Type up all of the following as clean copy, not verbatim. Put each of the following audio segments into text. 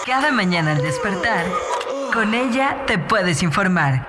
Cada mañana al despertar, con ella te puedes informar.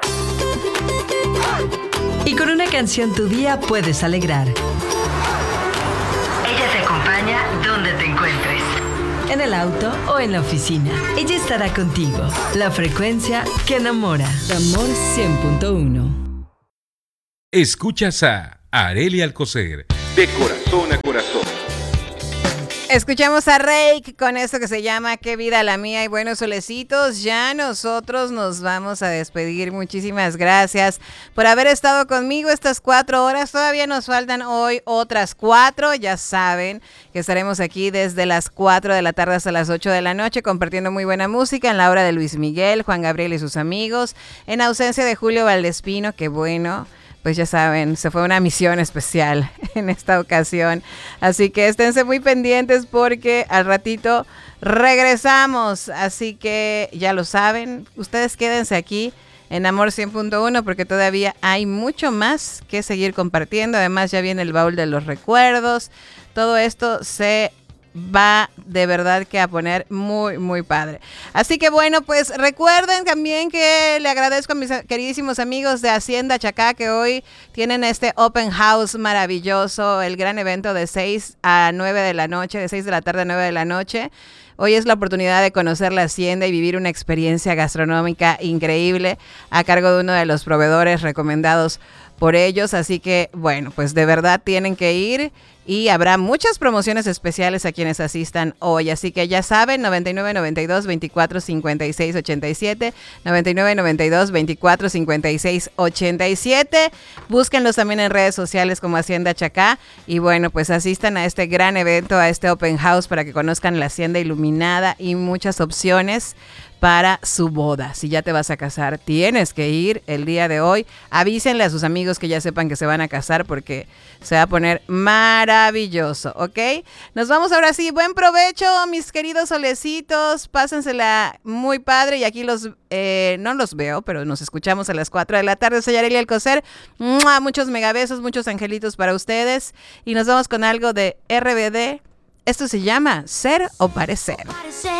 Y con una canción tu día puedes alegrar. Ella te acompaña donde te encuentres. En el auto o en la oficina. Ella estará contigo. La frecuencia que enamora. Amor 100.1. Escuchas a Arely Alcocer, de corazón a corazón. Escuchamos a Reik con esto que se llama Qué vida la mía. Y bueno, solecitos, ya nosotros nos vamos a despedir. Muchísimas gracias por haber estado conmigo estas 4 horas. Todavía nos faltan hoy otras 4. Ya saben que estaremos aquí desde las 4 de la tarde hasta las 8 de la noche compartiendo muy buena música en la hora de Luis Miguel, Juan Gabriel y sus amigos. En ausencia de Julio Valdespino, que bueno, pues ya saben, se fue una misión especial en esta ocasión. Así que esténse muy pendientes porque al ratito regresamos. Así que ya lo saben, ustedes quédense aquí en Amor 100.1 porque todavía hay mucho más que seguir compartiendo. Además ya viene el baúl de los recuerdos. Todo esto se va de verdad que a poner muy, muy padre. Así que bueno, pues recuerden también que le agradezco a mis queridísimos amigos de Hacienda Chacá que hoy tienen este open house maravilloso, el gran evento de 6 a 9 de la noche, de 6 de la tarde a 9 de la noche. Hoy es la oportunidad de conocer la hacienda y vivir una experiencia gastronómica increíble a cargo de uno de los proveedores recomendados por ellos. Así que, bueno, pues de verdad tienen que ir y habrá muchas promociones especiales a quienes asistan hoy. Así que ya saben, 9992-2456-87, 9992-2456-87. Búsquenlos también en redes sociales como Hacienda Chacá. Y bueno, pues asistan a este gran evento, a este open house para que conozcan la hacienda iluminada y muchas opciones para su boda. Si ya te vas a casar, tienes que ir el día de hoy. Avísenle a sus amigos que ya sepan que se van a casar porque se va a poner maravilloso, ¿ok? Nos vamos ahora sí. Buen provecho, mis queridos solecitos. Pásensela muy padre y aquí no los veo, pero nos escuchamos a las 4 de la tarde. Soy Arely Alcocer. Muchos megabesos, muchos angelitos para ustedes. Y nos vamos con algo de RBD. Esto se llama Ser o Parecer.